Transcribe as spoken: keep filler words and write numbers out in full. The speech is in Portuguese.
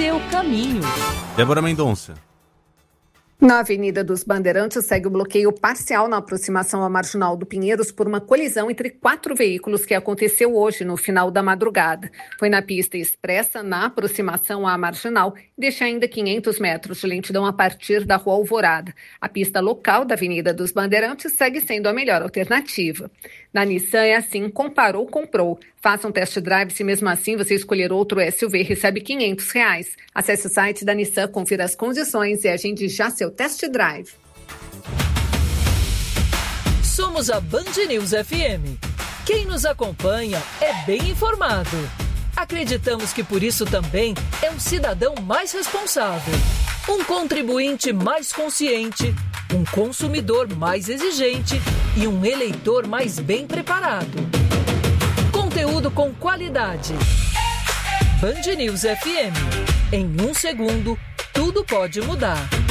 seu caminho. Débora Mendonça. Na Avenida dos Bandeirantes segue o bloqueio parcial na aproximação à Marginal do Pinheiros por uma colisão entre quatro veículos que aconteceu hoje no final da madrugada. Foi na pista expressa, na aproximação à Marginal, e deixa ainda quinhentos metros de lentidão a partir da Rua Alvorada. A pista local da Avenida dos Bandeirantes segue sendo a melhor alternativa. Na Nissan é assim, comparou, comprou. Faça um test drive, se mesmo assim você escolher outro S U V, recebe quinhentos reais. Acesse o site da Nissan, confira as condições e agende já seu test drive. Somos a Band News F M. Quem nos acompanha é bem informado. Acreditamos que por isso também é um cidadão mais responsável, um contribuinte mais consciente, um consumidor mais exigente e um eleitor mais bem preparado. Conteúdo com qualidade. Band News F M. Em um segundo, tudo pode mudar.